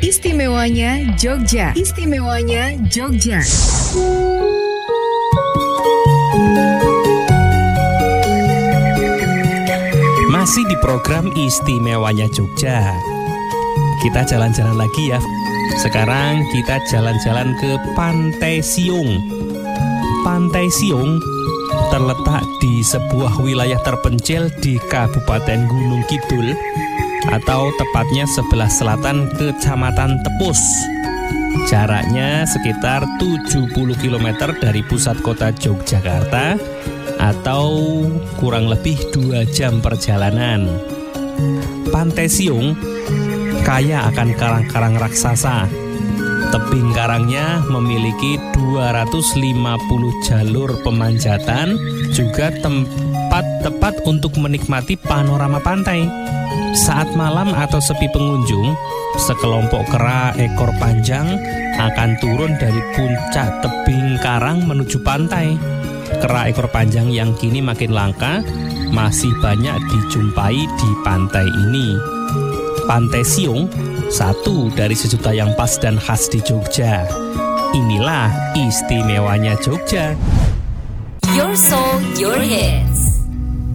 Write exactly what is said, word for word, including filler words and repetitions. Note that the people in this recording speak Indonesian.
Istimewanya Jogja. Istimewanya Jogja. Masih di program Istimewanya Jogja. Kita jalan-jalan lagi ya. Sekarang kita jalan-jalan ke Pantai Siung. Pantai Siung terletak di sebuah wilayah terpencil di Kabupaten Gunung Kidul, atau tepatnya sebelah selatan Kecamatan Tepus. Jaraknya sekitar tujuh puluh kilometer dari pusat kota Yogyakarta, atau kurang lebih dua jam perjalanan. Pantai Siung kaya akan karang-karang raksasa. Tebing karangnya memiliki dua ratus lima puluh jalur pemanjatan, juga tempat tepat untuk menikmati panorama pantai. Saat malam atau sepi pengunjung, sekelompok kera ekor panjang akan turun dari puncak tebing karang menuju pantai. Kera ekor panjang yang kini makin langka masih banyak dijumpai di pantai ini. Pantai Siung, satu dari sejuta yang pas dan khas di Jogja. Inilah istimewanya Jogja. Your soul, your hits.